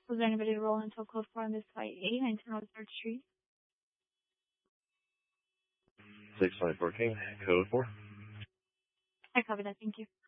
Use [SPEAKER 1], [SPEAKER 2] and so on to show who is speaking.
[SPEAKER 1] Was there anybody to roll until code 4 on this site 89 North 3rd Street?
[SPEAKER 2] 654 King, code 4.
[SPEAKER 1] I copy that, thank you.